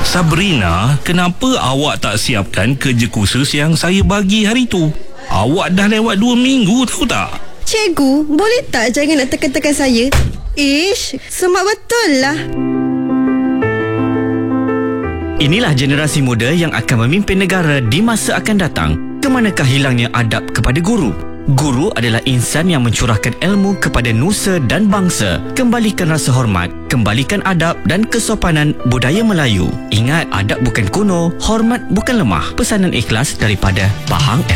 Sabrina, kenapa awak tak siapkan kerja khusus yang saya bagi hari tu? Awak dah lewat 2 minggu, tahu tak? Cikgu, boleh tak jangan nak tekan-tekan saya? Ish, semak betul lah. Inilah generasi muda yang akan memimpin negara di masa akan datang. Kemanakah hilangnya adab kepada guru? Guru adalah insan yang mencurahkan ilmu kepada nusa dan bangsa. Kembalikan rasa hormat, kembalikan adab dan kesopanan budaya Melayu. Ingat, adab bukan kuno, hormat bukan lemah. Pesanan ikhlas daripada Pahang